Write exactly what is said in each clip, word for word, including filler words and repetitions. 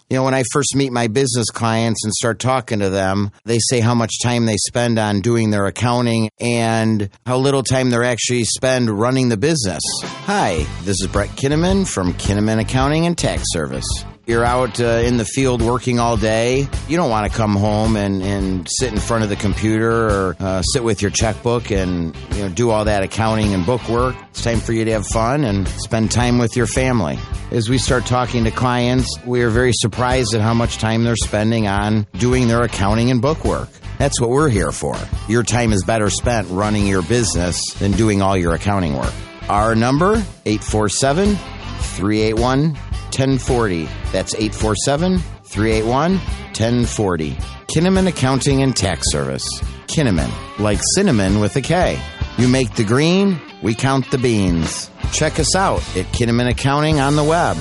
You know, when I first meet my business clients and start talking to them, they say how much time they spend on doing their accounting and how little time they actually spend running the business. Hi, this is Brett Kinnaman from Kinnaman Accounting and Tax Service. You're out uh, in the field working all day. You don't want to come home and, and sit in front of the computer or uh, sit with your checkbook and you know do all that accounting and book work. It's time for you to have fun and spend time with your family. As we start talking to clients, we are very surprised at how much time they're spending on doing their accounting and book work. That's what we're here for. Your time is better spent running your business than doing all your accounting work. Our number, eight four seven, three eight one, one oh four oh. That's eight four seven, three eight one, one oh four oh. Kinnaman Accounting and Tax Service. Kinnaman, like cinnamon with a K. You make the green, we count the beans. Check us out at Kinnaman Accounting on the web.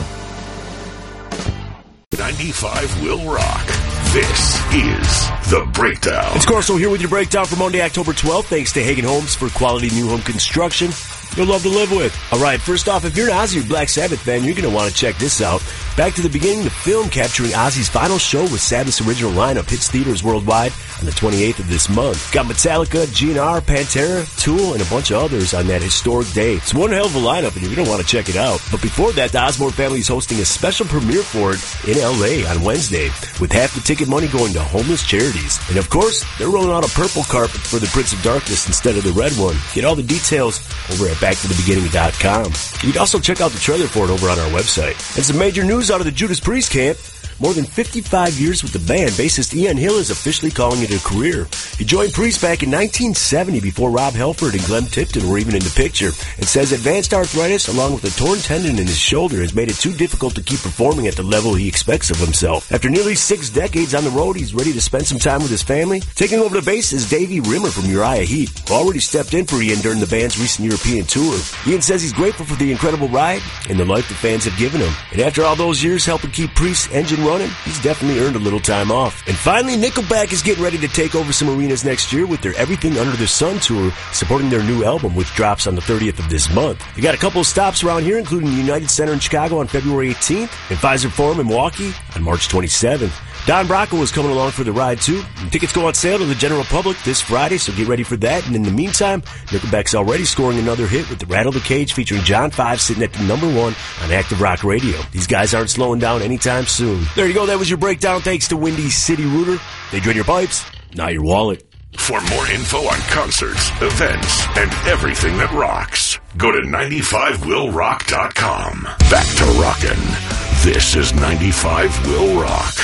ninety-five will rock. This is The Breakdown. It's Corso here with your breakdown for Monday, October twelfth. Thanks to Hagen Homes for quality new home construction you'll love to live with. All right, first off, if you're an Ozzy or Black Sabbath fan, you're going to want to check this out. Back to the Beginning, the film capturing Ozzy's final show with Sabbath's original lineup hits theaters worldwide on the twenty-eighth of this month. Got Metallica, G N R, Pantera, Tool, and a bunch of others on that historic day. It's one hell of a lineup, and you're going to want to check it out. But before that, the Osborne family is hosting a special premiere for it in L A on Wednesday, with half the ticket money going to homeless charities. And of course, they're rolling out a purple carpet for the Prince of Darkness instead of the red one. Get all the details over at back to the beginning dot com. You can also check out the trailer for it over on our website. And some major news out of the Judas Priest camp. More than fifty-five years with the band, bassist Ian Hill is officially calling it a career. He joined Priest back in nineteen seventy before Rob Halford and Glenn Tipton were even in the picture, and says advanced arthritis along with a torn tendon in his shoulder has made it too difficult to keep performing at the level he expects of himself. After nearly six decades on the road, he's ready to spend some time with his family. Taking over the bass is Davey Rimmer from Uriah Heep, who already stepped in for Ian during the band's recent European tour. Ian says he's grateful for the incredible ride and the life the fans have given him. And after all those years helping keep Priest's engine running, he's definitely earned a little time off. And finally, Nickelback is getting ready to take over some arenas next year with their Everything Under the Sun tour, supporting their new album, which drops on the thirtieth of this month. They got a couple of stops around here, including the United Center in Chicago on February eighteenth and Pfizer Forum in Milwaukee on March twenty-seventh. Don Brocco is coming along for the ride, too. And tickets go on sale to the general public this Friday, so get ready for that. And in the meantime, Nickelback's already scoring another hit with the Rattle the Cage featuring John five sitting at the number one on Active Rock Radio. These guys aren't slowing down anytime soon. There you go. That was your breakdown. Thanks to Windy City Rooter. They drain your pipes, not your wallet. For more info on concerts, events, and everything that rocks, go to ninety-five will rock dot com. Back to rockin'. This is ninety-five will rock.